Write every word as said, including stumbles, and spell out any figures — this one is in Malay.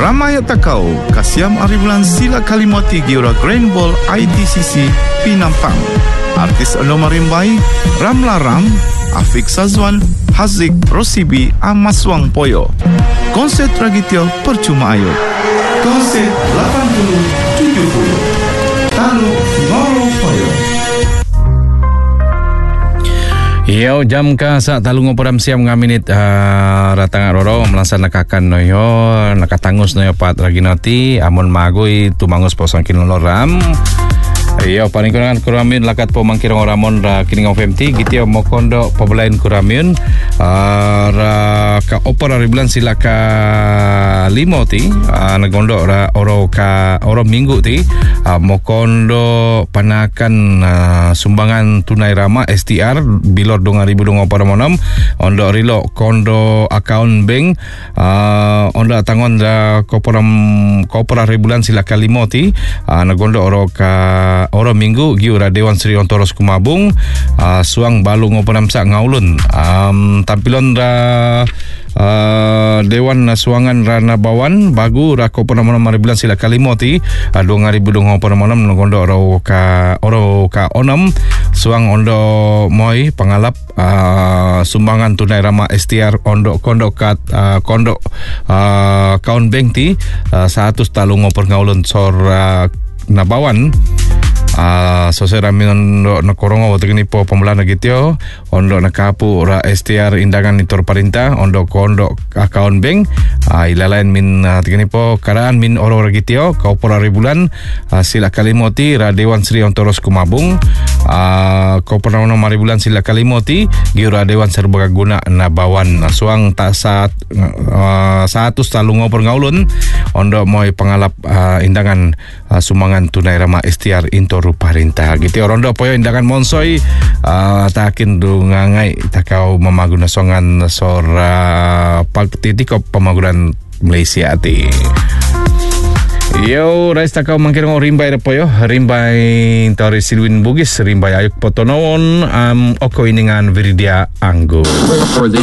Ramai takau kasiam hari bulan sila kalimati giura Grand Ball I T C C Pinampang. Artis Ando Marimbai, Ramla Ram, Afik Sazwan, Hazik Rosibi Amaswang Poyo. Konsert Ragitio percuma ayo. Konsert lapan puluh tujuh puluh. Talu Ngoro Poyo. Yo jam ka sa talungo param siam nga minit uh, ratang roro melaksanakan noyo nakatangus noyo pat raginoti amon magoi tumangus posang kinoloram. Iyo paling kurangan kuramin lakat po mangkirang oramon ra kining of M T gitio mokondo pabelain kuramin uh, ra ka opera ribulan sila ka limo ti uh, nagondo ra oro ka oro minggu ti uh, mokondo panakan uh, sumbangan tunai rama S T R bilor dua ribu dua puluh enam ondo rilo kondo account bank uh, ondo tangon ra koporam kopora ribulan sila ka limo ti uh, nagondo oro ka oro minggu giura Dewan Sri Ontoros Kumabung uh, suang balu ngoponam sa ngaulun um, tampilon ra Uh, Dewan Suangan Rana Bawan bagu rako pernah maribulan sila kalimoti uh, dua ribu dua puluh enam ngondo oro ka oro ka onam suang ondo moi pangalap uh, sumbangan tunai rama S T R ondo kondo kat uh, kondo uh, kaun bank ti uh, satu talungo pergaulun sor uh, Nabawan Uh, so saya rami ondo nakorongo waktu ini po pemulaan nagitio ondo nakapu ra S T R indangan itor parinta ondo kondo account bank uh, ilalain min uh, tigini po karaan min oro ragitio kaupora ribulan uh, sila kalimoti ra Dewan Sri Ontoros Kumabung uh, kaupora ono maribulan sila kalimoti giura Dewan Serbaguna Nabawan uh, suang tak saat uh, satu talungo pergaulun ondo moy pangalap uh, indangan uh, sumbangan tunai rama S T R intor ruparintah gitu rondo poyo indangan monsoy uh, takin dungangai takau memaguna songan sora pagtitik pemagunan Malaysia ti. Yo rais takau mangkirang rimbai poyo rimbai tori Silwin Bugis rimbai ayuk potonowon um, oko iningan Viridia Anggo.